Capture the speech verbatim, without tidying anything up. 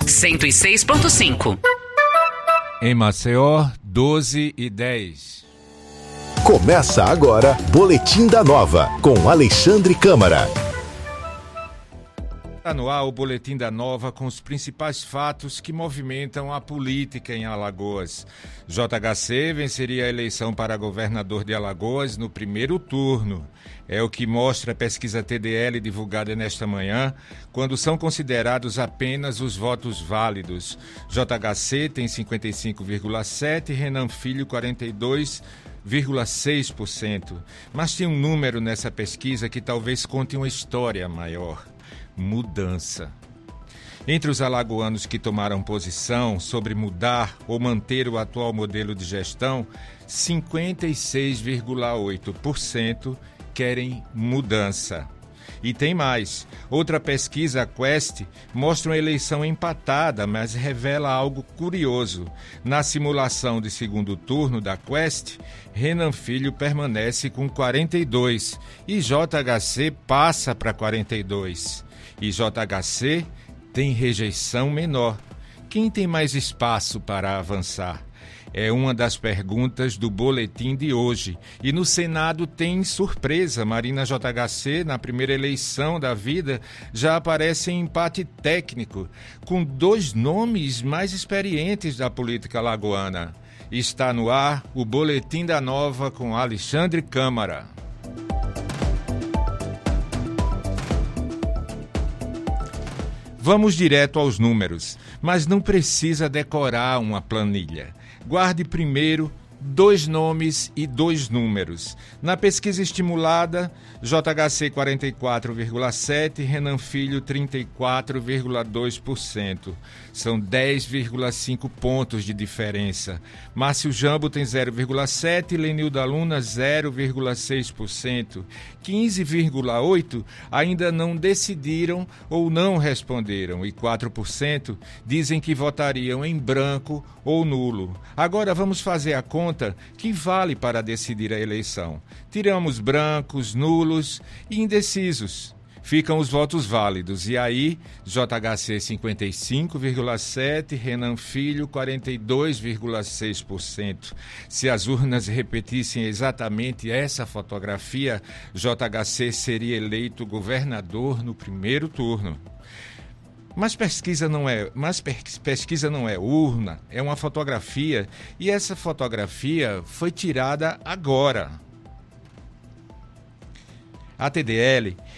cento e seis ponto cinco. Em Maceió, doze e dez. Começa agora, Boletim da Nova, com Alexandre Câmara. Está no ar o Boletim da Nova com os principais fatos que movimentam a política em Alagoas. J H C venceria a eleição para governador de Alagoas no primeiro turno. É o que mostra a pesquisa T D L divulgada nesta manhã, quando são considerados apenas os votos válidos. J H C tem cinquenta e cinco vírgula sete por cento, Renan Filho quarenta e dois vírgula seis por cento. Mas tem um número nessa pesquisa que talvez conte uma história maior. Mudança. Entre os alagoanos que tomaram posição sobre mudar ou manter o atual modelo de gestão, cinquenta e seis vírgula oito por cento querem mudança. E tem mais. Outra pesquisa, a Quest, mostra uma eleição empatada, mas revela algo curioso. Na simulação de segundo turno da Quest, Renan Filho permanece com quarenta e dois e J H C passa para quarenta e dois. E J H C tem rejeição menor. Quem tem mais espaço para avançar? É uma das perguntas do boletim de hoje. E no Senado tem surpresa. Marina J H C, na primeira eleição da vida, já aparece em empate técnico, com dois nomes mais experientes da política alagoana. Está no ar o Boletim da Nova com Alexandre Câmara. Vamos direto aos números, mas não precisa decorar uma planilha. Guarde primeiro dois nomes e dois números. Na pesquisa estimulada, J H C quarenta e quatro vírgula sete por cento, Renan Filho trinta e quatro vírgula dois por cento. São dez vírgula cinco pontos de diferença. Márcio Jambo tem zero vírgula sete por cento, Lenilda Luna zero vírgula seis por cento. quinze vírgula oito por cento ainda não decidiram ou não responderam e quatro por cento dizem que votariam em branco ou nulo. Agora vamos fazer a conta que vale para decidir a eleição. Tiramos brancos, nulos e indecisos. Ficam os votos válidos. E aí, J H C cinquenta e cinco vírgula sete por cento, Renan Filho quarenta e dois vírgula seis por cento. Se as urnas repetissem exatamente essa fotografia, J H C seria eleito governador no primeiro turno. Mas pesquisa não é, mas pesquisa não é urna, é uma fotografia, e essa fotografia foi tirada agora. A T D L